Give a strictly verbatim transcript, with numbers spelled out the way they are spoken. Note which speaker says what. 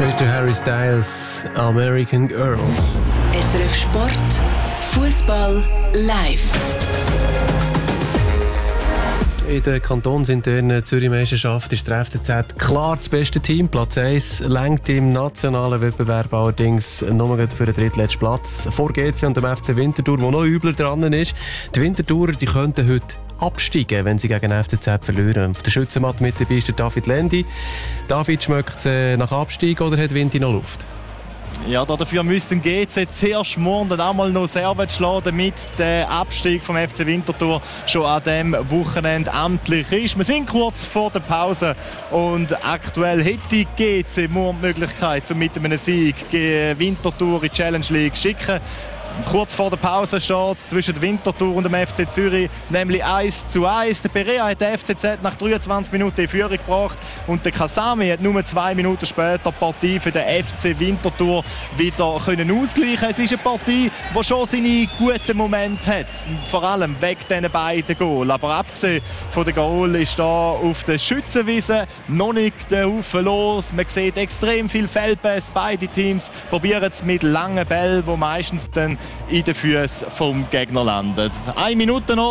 Speaker 1: ist der Harry Styles, American Girls.
Speaker 2: S R F Sport, Fußball live.
Speaker 1: In der kantonsinternen Zürich-Meisterschaft ist der F C Z klar das beste Team. Platz eins lenkt im nationalen Wettbewerb allerdings nur für den drittletzten Platz. Vor G C und dem F C Winterthur, der noch übler dran ist. Die Winterthurer die könnten heute absteigen, wenn sie gegen den F C Z verlieren. Auf der Schützenmatte mit dabei ist der David Lendi. David, schmeckt es äh, nach Abstieg oder hat Winti noch Luft?
Speaker 3: Ja, dafür müsste ein G C zuerst morgen einmal noch Servet schlagen, damit der Abstieg vom F C Winterthur schon an diesem Wochenende amtlich ist. Wir sind kurz vor der Pause und aktuell hätte G C morgen die Möglichkeit, um mit einem Sieg gegen Winterthur in die Challenge League zu schicken. Kurz vor der Pause steht zwischen Winterthur und dem F C Zürich nämlich eins zu eins. Der Perea hat den F C Z nach dreiundzwanzig Minuten in Führung gebracht und der Kasami hat nur zwei Minuten später die Partie für den F C Winterthur wieder können ausgleichen. Es ist eine Partie, die schon seine guten Momente hat, vor allem wegen diesen beiden Goals. Aber abgesehen von den Goal ist da auf der Schützenwiese noch nicht der Haufen los. Man sieht extrem viel Feldpass. Beide Teams probieren es mit langen Bällen, die meistens dann in den Füßen vom Gegner landet. Eine Minute noch.